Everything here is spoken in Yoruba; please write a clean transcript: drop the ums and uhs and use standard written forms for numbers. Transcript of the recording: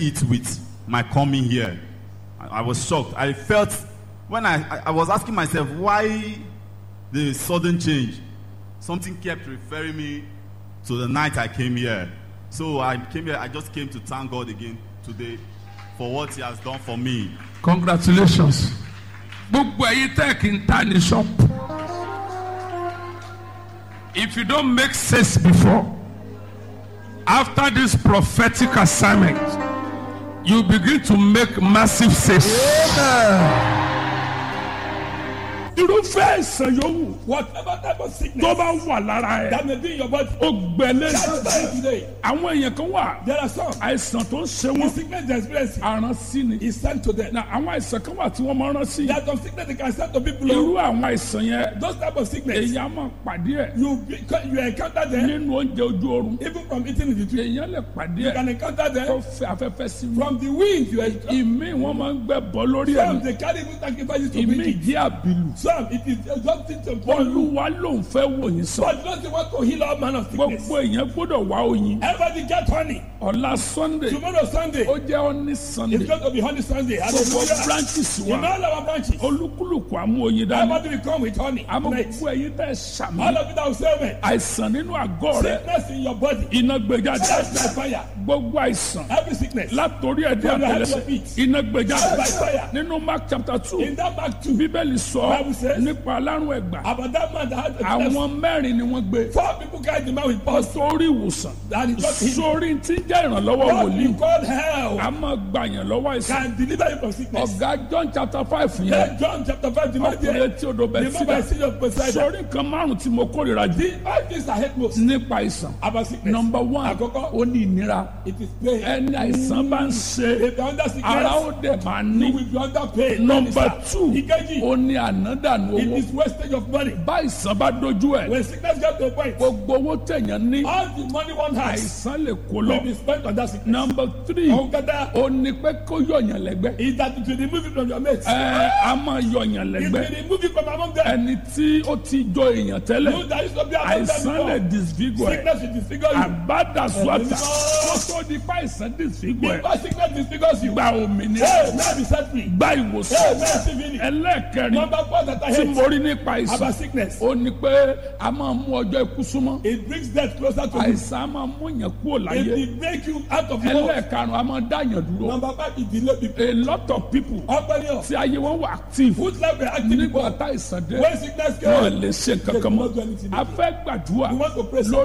it with my coming here. I was shocked. I felt, when I was asking myself, why the sudden change? Something kept referring me to the night I came here. So I came here, I just came to thank God again today for what he has done for me. Congratulations. Gbogbo ẹ̀yin tẹ́ kí n ta ní shop. If you don't make sense before, after this prophetic assignment, you begin to make massive sense. Irúfẹ́ ìsàn yòówù. Whatever type of sickness Tó bá wà lára ẹ̀. that may be in your body. Ó gbẹ̀lẹ́. That's today. Àwọn èèyàn kan wà. There are some. Àìsàn tó ń ṣe The wọ́n. sickness they experience Aràn sí ni. is sent to them. Na àwọn àìsàn kan wà tí wọ́n máa rán sí. There are some sickness they can send to people. Irú àwọn àìsàn yẹn. Those type of sickness, Èèyàn á máa pàdé ẹ̀. you encounter them Nínú oúnjẹ ojú oorun. even from eating in the tree. Èèyàn lè pàdé You ẹ̀. can encounter Kó them fẹ́ afẹ́fẹ́ sí mi. from the wind. You encounter Ìmí wọn máa ń gbẹ bọ́ lórí some ẹ̀. they carry even sacrifices to Ìmí bring it. jẹ́ àbílù. Some it is just things to follow. Olúwa ló ń fẹ́ wò yín sàn. But you don't want to heal all manner of sickness. Gbogbo èèyàn gbọ́dọ̀ wá oyin. Everybody get honey. Ọ̀la Sunday. Tomorrow Sunday. Ó jẹ́ ọ́ní It's Sunday. going to be honey Sunday. Gbogbo Hallelujah. branches In wa. all our branches. Olúkúlùkù àmú oyin dání. Everybody will come with honey. Àmọ́ Tonight. gbogbo ẹ̀yin tẹ́ ṣàmì. All of you that will say amen. Àìsàn nínú àgọ́ rẹ̀. Sickness in your body. Iná gbé jáde. That's by fire. Gbogbo àìsàn. Every sickness. Látòrí ẹ̀dí From your head to àtẹlẹsẹ̀. your feet. Iná gbé jáde. By fire. Nínú Mark chapter 2. In that Mark 2, Bíbélì sọ Bible says, nípa alárùn ẹ̀gbà. about that man that had a Àwọn mẹ́rin ni wọ́n gbé. 4 people carried the man with pulse. Sórí ìwòsàn. That is not healing. Sórí tí ń jẹ́ ìrànlọ́wọ́ What we wòlíì. call hell A máa gbàyàn lọ́wọ́ àìsàn. can deliver you from sickness. Ọ̀gá John chapter 5 yẹn. Then John chapter 5, the man Ọkùnrin there, tí odò bẹ̀ the man by sídà. sin of Poseidon. Sórí nǹkan márùn-ún tí mo kórìíra jù. The 5 things I hate most Nípa àìsàn. about sickness. Number 1, Àkọ́kọ́, ó ní ìnira. it is pain. Ẹni àìsàn bá ń ṣe, If you're under ara sickness, ó dẹ̀ máa you ní. will be under pain. Number 2, Ìkejì, ó ní ànádànù it owó. is wastage of money. Bá àìsàn bá dojú ẹ̀, When sickness gets to a point, gbogbo owó tẹ̀yàn ní, all the money one has àìsàn lè kó will lọ. be spent on that sickness. Number 3, Ọ̀gádá ó ní pé kó yọ̀yàn lẹ́gbẹ́. is that it will remove it from your mates. A máa yọ̀yàn It lẹ́gbẹ́. will remove it from among them. Ẹni tí ó ti jọ èèyàn tẹ́lẹ̀, You that used to be among them àìsàn lè before. disfigure ẹ̀. Sickness will disfigure you. Àbádàsúàtà. Ó tó di pa àìsàn disfigure ẹ̀. Because sickness disfigures you. Gba òmìnira. Hey, now be set free. Gba Hey, ìwòsàn. now see finish. Ẹlẹ́ẹ̀kẹrin Number 4 that I tí hate mo rí nípa àìsàn. about sickness. Ó ní pé a máa mú ọjọ́ ikú súnmọ́. It brings death closer to you. Àìsàn a máa mú yàn kúrò It láyé. will make you out of your world. Ẹlẹ́ẹ̀karùn-ún a máa dá yàn dúró. Number 5 is delay people. A lot of people Ọgbẹ́ni ọ̀. tí ayé wọn wà active Whose life were active nígbà before. tá àìsàn dé. When sickness Wọ́n came, lè ṣe they kankan could mọ́. not do anything. A fẹ́ gbàdúrà We want to pray. lórí